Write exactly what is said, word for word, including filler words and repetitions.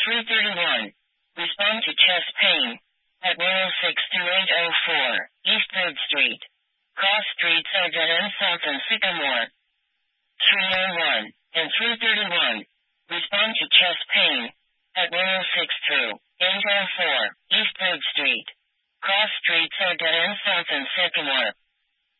three thirty-one. Respond to chest pain at one oh six to eight oh four East third Street. Cross streets are dead end south and Sycamore. three oh one and three thirty-one. Respond to chest pain at one oh six through eight oh four East third Street. Cross streets are dead end south and Sycamore.